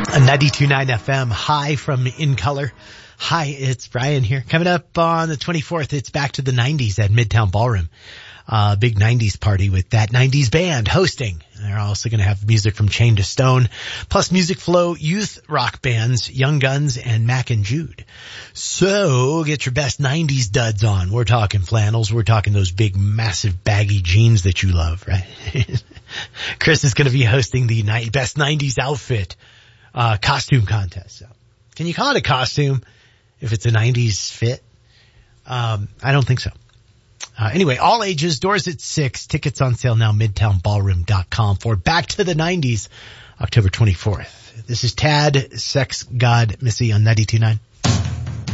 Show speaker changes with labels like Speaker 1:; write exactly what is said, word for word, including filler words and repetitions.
Speaker 1: ninety-two point nine F M, hi from In Color. Hi, it's Brian here. Coming up on the twenty-fourth, it's back to the nineties at Midtown Ballroom. Uh, big nineties party with that nineties band hosting. They're also going to have music from Chained to Stone, plus Music Flow youth rock bands, Young Guns and Mac and Jude. So get your best nineties duds on. We're talking flannels. We're talking those big, massive, baggy jeans that you love, right? Chris is going to be hosting the ni- best nineties outfit uh costume contest. So can you call it a costume if it's a nineties fit? Um, I don't think so. Uh, anyway, all ages, doors at six, tickets on sale now, midtown ballroom dot com for Back to the nineties, October twenty-fourth. This is Tad, Sex God Missy on ninety-two point nine.